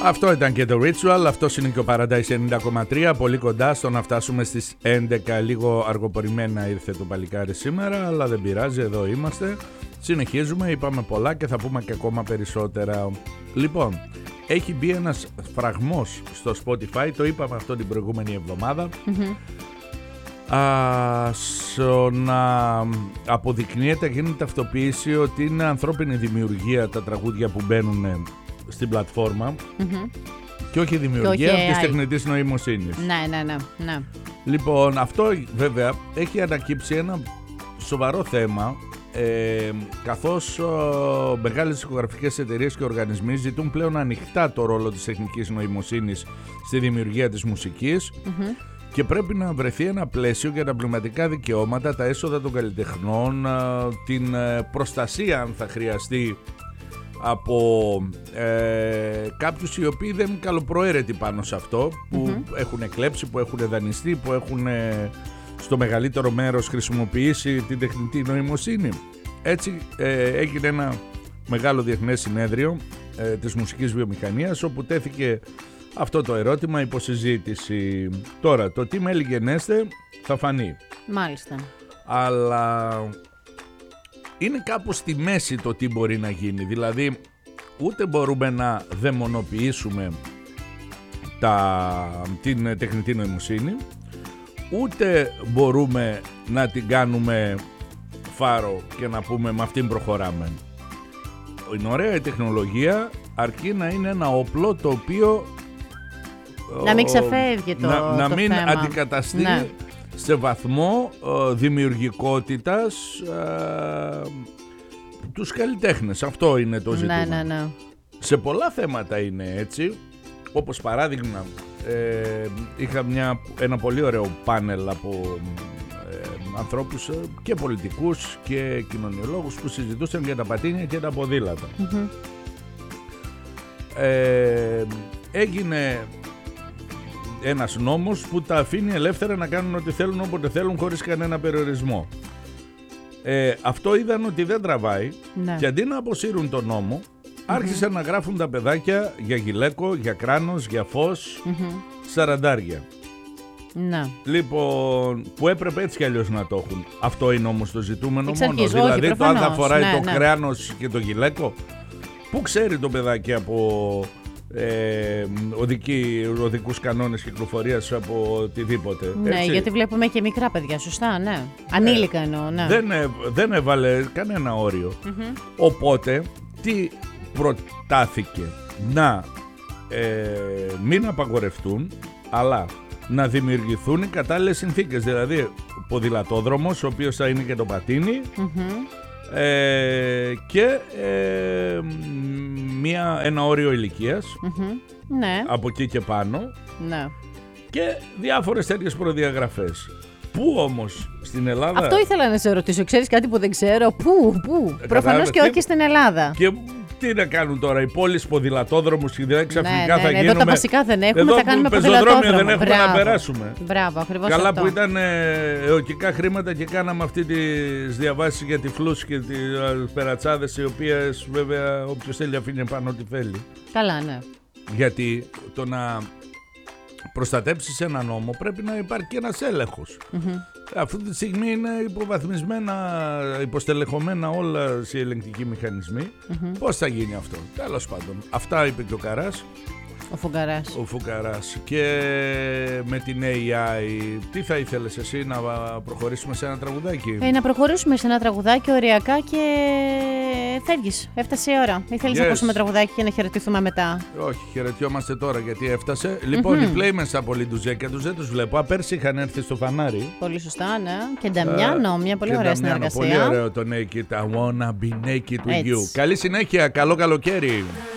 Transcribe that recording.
Αυτό ήταν και το Ritual, αυτό είναι και ο Paradise 90,3, πολύ κοντά στο να φτάσουμε στις 11, λίγο αργοπορημένα ήρθε το παλικάρι σήμερα, αλλά δεν πειράζει, εδώ είμαστε, συνεχίζουμε, είπαμε πολλά και θα πούμε και ακόμα περισσότερα. Λοιπόν, έχει μπει ένας φραγμός στο Spotify, το είπαμε αυτό την προηγούμενη εβδομάδα, στο να αποδεικνύεται, γίνεται ταυτοποίηση ότι είναι ανθρώπινη δημιουργία τα τραγούδια που μπαίνουν στην πλατφόρμα και όχι δημιουργία της τεχνητής νοημοσύνης. Ναι. Λοιπόν, αυτό βέβαια έχει ανακύψει ένα σοβαρό θέμα, καθώς μεγάλες δισκογραφικές εταιρείες και οργανισμοί ζητούν πλέον ανοιχτά το ρόλο της τεχνητής νοημοσύνης στη δημιουργία της μουσικής και πρέπει να βρεθεί ένα πλαίσιο για τα πνευματικά δικαιώματα, τα έσοδα των καλλιτεχνών, την προστασία αν θα χρειαστεί από κάποιους οι οποίοι δεν είναι καλοπροαίρετοι πάνω σε αυτό, που έχουν εκλέψει, που έχουν δανειστεί, που έχουν στο μεγαλύτερο μέρος χρησιμοποιήσει την τεχνητή νοημοσύνη. Έτσι έγινε ένα μεγάλο διεθνές συνέδριο της μουσικής βιομηχανίας, όπου τέθηκε αυτό το ερώτημα υποσυζήτηση. Τώρα, το τι μέλη γενέστε θα φανεί. Μάλιστα. Αλλά είναι κάπως στη μέση το τι μπορεί να γίνει. Δηλαδή, ούτε μπορούμε να δαιμονοποιήσουμε την τεχνητή νοημοσύνη, ούτε μπορούμε να την κάνουμε φάρο και να πούμε με αυτήν προχωράμε. Είναι ωραία η τεχνολογία, αρκεί να είναι ένα όπλο το οποίο να μην ξεφεύγει να μην θέμα. Αντικαταστεί σε βαθμό δημιουργικότητας τους καλλιτέχνες. Αυτό είναι το ζήτημα. Ναι. Σε πολλά θέματα είναι έτσι. Όπως παράδειγμα είχα ένα πολύ ωραίο πάνελ από ανθρώπους και πολιτικούς και κοινωνιολόγους που συζητούσαν για τα πατίνια και τα ποδήλατα. Έγινε ένας νόμος που τα αφήνει ελεύθερα να κάνουν ό,τι θέλουν όποτε θέλουν χωρίς κανένα περιορισμό. Αυτό είδαν ότι δεν τραβάει και αντί να αποσύρουν τον νόμο άρχισαν να γράφουν τα παιδάκια για γυλαίκο, για κράνος, για φως, σαραντάρια. Λοιπόν, που έπρεπε έτσι κι αλλιώς να το έχουν. Αυτό είναι όμως το ζητούμενο μόνο. Δηλαδή το αν θα φοράει το κράνος και το γυλαίκο. Πού ξέρει το παιδάκι από οδικούς κανόνες κυκλοφορίας, από οτιδήποτε. Ναι, έτσι. Γιατί βλέπουμε και μικρά παιδιά, σωστά, ναι. Ανήλικα εννοώ, ναι. Δεν έβαλε κανένα όριο. Οπότε, τι προτάθηκε? Να μην απαγορευτούν, αλλά να δημιουργηθούν οι κατάλληλες συνθήκες. Δηλαδή, ποδηλατόδρομος, ο οποίος θα είναι και το πατίνι, και ένα όριο ηλικίας, από εκεί και πάνω, και διάφορες τέτοιες προδιαγραφές. Πού όμως στην Ελλάδα? Αυτό ήθελα να σε ρωτήσω. Ξέρεις κάτι που δεν ξέρω? Πού? Προφανώς και όχι στην Ελλάδα. Και τι να κάνουν τώρα οι πόλεις ποδηλατόδρομους και δηλαδή ξαφνικά θα γίνουμε? Εδώ τα βασικά δεν έχουμε, εδώ θα κάνουμε πεζοδρόμια ποδηλατόδρομο. δεν έχουμε να περάσουμε. Μπράβο, ακριβώς. Καλά αυτό. Που ήταν εωκικά χρήματα και κάναμε αυτή τις διαβάσεις για τυφλούς και τις περατσάδες, οι οποίες βέβαια όποιος θέλει αφήνει πάνω ό,τι θέλει. Καλά, ναι. Γιατί το να προστατέψεις ένα νόμο πρέπει να υπάρχει και ένας έλεγχος. Αυτή τη στιγμή είναι υποστελεχωμένα όλα οι ελεγκτικοί μηχανισμοί. Πώς θα γίνει αυτό? Τέλος πάντων, αυτά είπε και ο Καράς. Ο Φουκαράς. Και με την AI, τι θα ήθελες εσύ, να προχωρήσουμε σε ένα τραγουδάκι? Να προχωρήσουμε σε ένα τραγουδάκι ωριακά και φεύγεις. Έφτασε η ώρα. Ή θέλεις να ακούσουμε τραγουδάκι και να χαιρετηθούμε μετά? Όχι, χαιρετιόμαστε τώρα γιατί έφτασε. Λοιπόν, οι Flamers από Λιντουζέκια τους δεν τους βλέπω. Πέρσι είχαν έρθει στο φανάρι. Πολύ σωστά, ναι. Και Νταμιάνο, μια πολύ ωραία συνεργασία. Πολύ ωραίο το Naked. I wanna be naked with you. Καλή συνέχεια, καλό καλοκαίρι.